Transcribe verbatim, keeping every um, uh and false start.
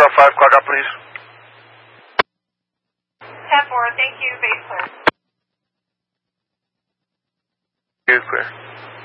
Hotel five, clock out, please. ten four, thank you, base clear. You clear.